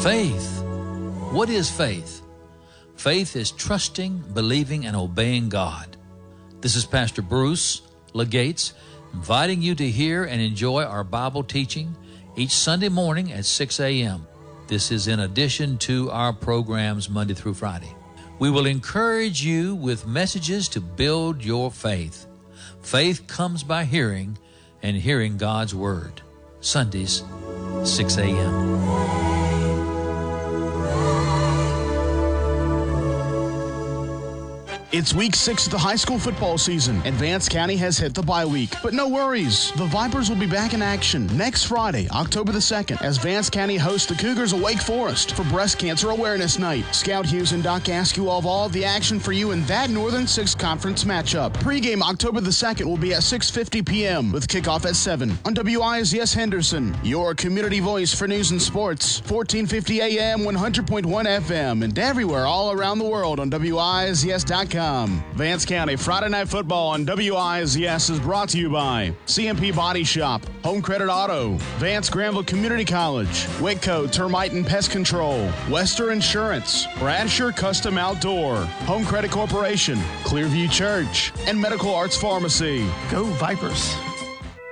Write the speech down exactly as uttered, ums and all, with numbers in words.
Faith. What is faith? Faith is trusting, believing, and obeying God. This is Pastor Bruce Legates inviting you to hear and enjoy our Bible teaching each Sunday morning at six a.m. This is in addition to our programs Monday through Friday. We will encourage you with messages to build your faith. Faith comes by hearing, and hearing God's Word. Sundays, six a.m. It's week six of the high school football season, and Vance County has hit the bye week. But no worries, the Vipers will be back in action next Friday, October the second, as Vance County hosts the Cougars of Wake Forest for Breast Cancer Awareness Night. Scout Hughes and Doc Askew will have all of the action for you in that Northern Six Conference matchup. Pre-game October the second will be at six fifty p.m. with kickoff at seven on W I Z S Henderson, your community voice for news and sports, fourteen fifty A M, one hundred point one F M, and everywhere all around the world on W I Z S dot com. Vance County Friday Night Football on W I Z S is brought to you by C M P Body Shop, Home Credit Auto, Vance Granville Community College, Wakeco Termite and Pest Control, Wester Insurance, Bradshaw Custom Outdoor, Home Credit Corporation, Clearview Church, and Medical Arts Pharmacy. Go Vipers!